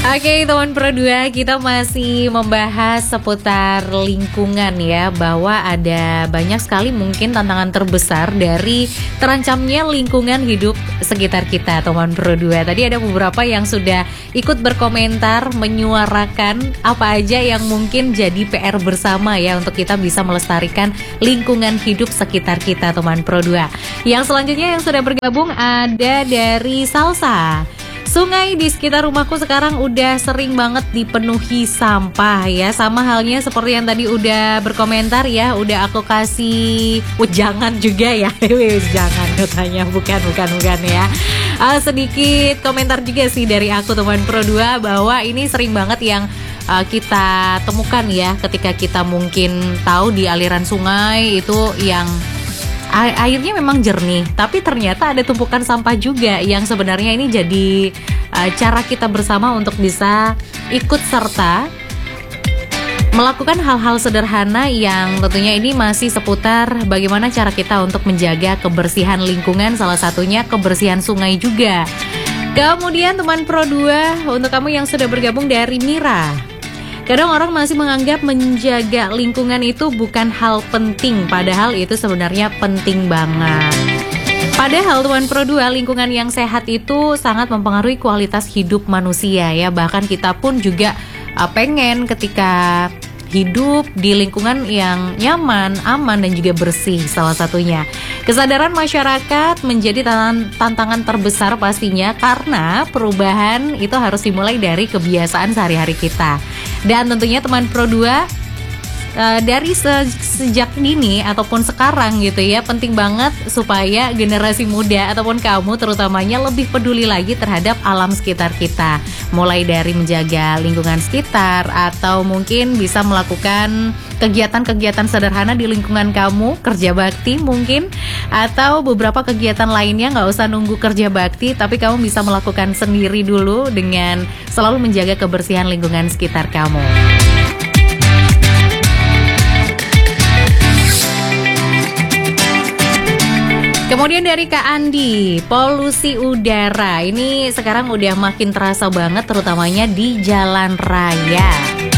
Oke, teman Pro 2, kita masih membahas seputar lingkungan ya, bahwa ada banyak sekali mungkin tantangan terbesar dari terancamnya lingkungan hidup sekitar kita, teman Pro 2. Tadi ada beberapa yang sudah ikut berkomentar, menyuarakan apa aja yang mungkin jadi PR bersama ya untuk kita bisa melestarikan lingkungan hidup sekitar kita, teman Pro 2. Yang selanjutnya yang sudah bergabung ada dari Salsa. Sungai di sekitar rumahku sekarang udah sering banget dipenuhi sampah ya. Sama halnya seperti yang tadi udah berkomentar ya, udah aku kasih jangan juga ya. Jangan katanya, bukan ya. Sedikit komentar juga sih dari aku, teman Pro 2, bahwa ini sering banget yang kita temukan ya ketika kita mungkin tahu di aliran sungai itu yang airnya memang jernih, tapi ternyata ada tumpukan sampah juga yang sebenarnya ini jadi cara kita bersama untuk bisa ikut serta melakukan hal-hal sederhana yang tentunya ini masih seputar bagaimana cara kita untuk menjaga kebersihan lingkungan, salah satunya kebersihan sungai juga. Kemudian teman Pro 2, untuk kamu yang sudah bergabung dari Mira. Kadang orang masih menganggap menjaga lingkungan itu bukan hal penting, padahal itu sebenarnya penting banget. Padahal teman Pro 2, lingkungan yang sehat itu sangat mempengaruhi kualitas hidup manusia ya. Bahkan kita pun juga pengen ketika hidup di lingkungan yang nyaman, aman, dan juga bersih salah satunya. Kesadaran masyarakat menjadi tantangan terbesar pastinya, karena perubahan itu harus dimulai dari kebiasaan sehari-hari kita. Dan tentunya teman Pro 2, dari sejak dini ataupun sekarang gitu ya, penting banget supaya generasi muda ataupun kamu terutamanya lebih peduli lagi terhadap alam sekitar kita. Mulai dari menjaga lingkungan sekitar, atau mungkin bisa melakukan kegiatan-kegiatan sederhana di lingkungan kamu, kerja bakti mungkin, atau beberapa kegiatan lainnya. Nggak usah nunggu kerja bakti, tapi kamu bisa melakukan sendiri dulu dengan selalu menjaga kebersihan lingkungan sekitar kamu. Kemudian dari Kak Andi, polusi udara ini sekarang udah makin terasa banget, terutamanya di jalan raya.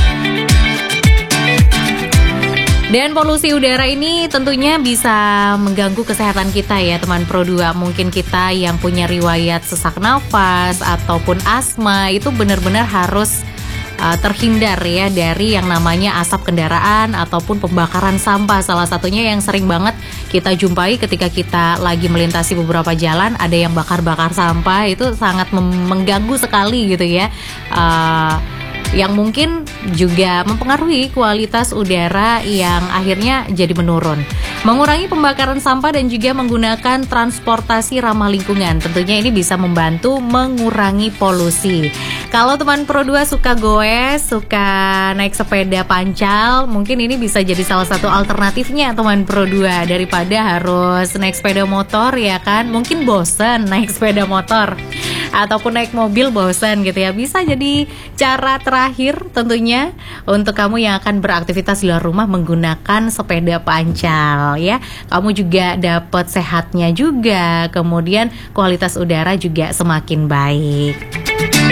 Dan polusi udara ini tentunya bisa mengganggu kesehatan kita ya teman Pro 2. Mungkin kita yang punya riwayat sesak nafas ataupun asma itu benar-benar harus terhindar ya dari yang namanya asap kendaraan ataupun pembakaran sampah. Salah satunya yang sering banget kita jumpai ketika kita lagi melintasi beberapa jalan, ada yang bakar-bakar sampah, itu sangat mengganggu sekali gitu ya, yang mungkin juga mempengaruhi kualitas udara yang akhirnya jadi menurun. Mengurangi pembakaran sampah dan juga menggunakan transportasi ramah lingkungan, tentunya ini bisa membantu mengurangi polusi. Kalau teman Pro 2 suka goes, suka naik sepeda pancal, mungkin ini bisa jadi salah satu alternatifnya teman Pro 2, daripada harus naik sepeda motor ya kan. Mungkin bosen naik sepeda motor ataupun naik mobil bosen gitu ya. Bisa jadi cara terakhir tentunya untuk kamu yang akan beraktivitas di luar rumah menggunakan sepeda pancal ya. Kamu juga dapat sehatnya juga, kemudian kualitas udara juga semakin baik.